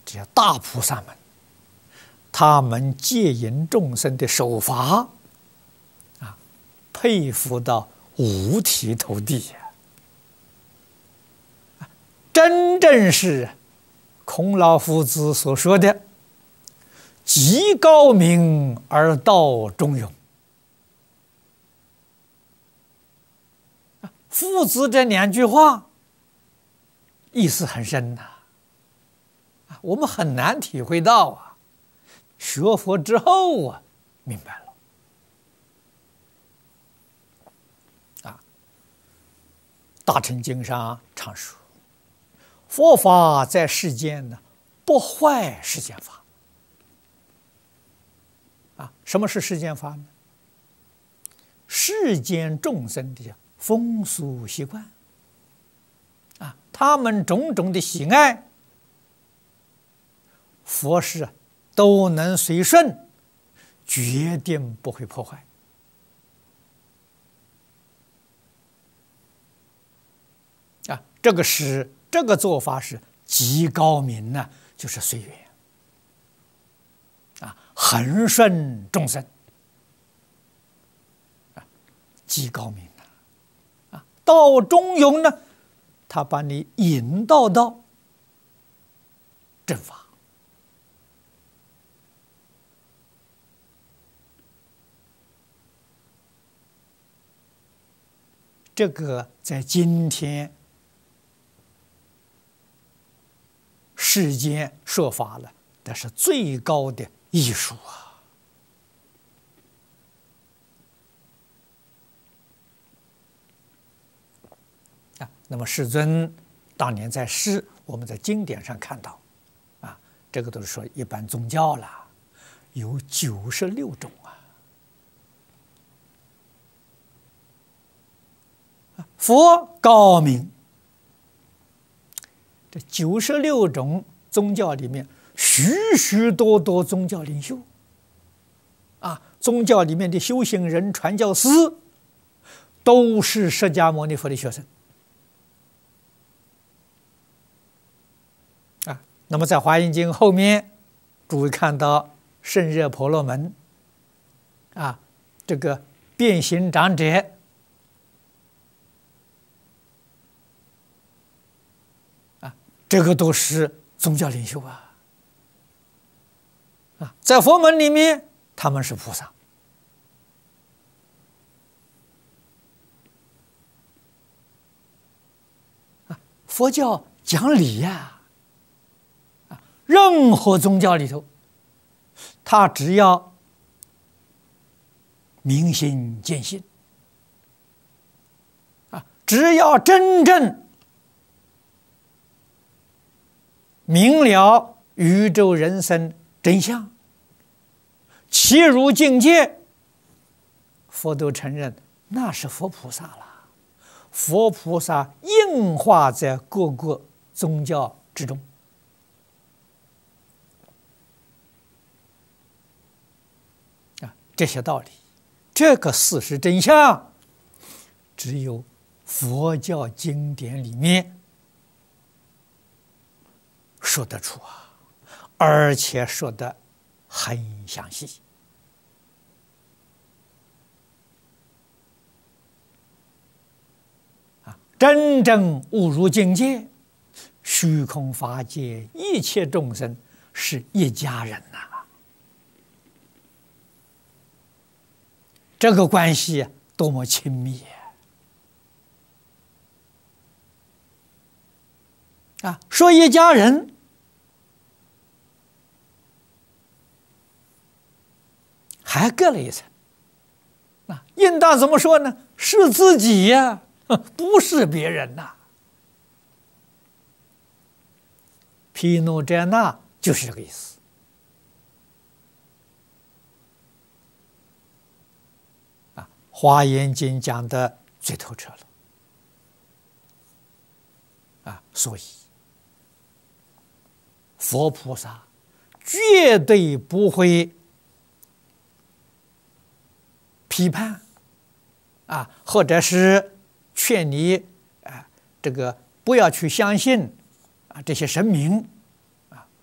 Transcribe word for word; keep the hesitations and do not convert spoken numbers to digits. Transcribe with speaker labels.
Speaker 1: 这些大菩萨们，他们戒引众生的手法，啊，佩服到五体投地呀！真正是孔老夫子所说的“极高明而道中庸”。父子这两句话意思很深呐、啊，我们很难体会到啊。学佛之后啊，明白了。啊，大乘经上常说，佛法在世间呢，不坏世间法。啊，什么是世间法呢？世间众生的风俗习惯，啊，他们种种的喜爱，佛是都能随顺，决定不会破坏。啊，这个是这个做法是极高明呢，就是随缘，啊，恒顺众生，啊，极高明的，啊，道中庸呢，他把你引导到正法。这个在今天世间说法了，这是最高的艺术啊！啊，那么世尊当年在世，我们在经典上看到，啊，这个都是说一般宗教了，有九十六种啊。佛高明，这九十六种宗教里面，许许多多宗教领袖，啊，宗教里面的修行人、传教士，都是释迦牟尼佛的学生。啊，那么在《华严经》后面，诸位看到圣热婆罗门，啊，这个变形长者。这个都是宗教领袖啊！啊，在佛门里面，他们是菩萨。啊，佛教讲理呀！啊，任何宗教里头，他只要明心见性，啊，只要真正明了宇宙人生真相，契入境界，佛都承认那是佛菩萨了。佛菩萨应化在各个宗教之中，啊，这些道理，这个事实真相，只有佛教经典里面说得出啊，而且说得很详细啊！真正悟入境界，虚空法界一切众生是一家人呐、啊，这个关系多么亲密啊！啊，说一家人，还隔了一层。啊，应当怎么说呢？是自己呀、啊，不是别人呐、啊。毗卢遮那就是这个意思。啊，《华严经》讲的最透彻了。啊，所以佛菩萨绝对不会批判啊，或者是劝你啊，这个不要去相信啊这些神明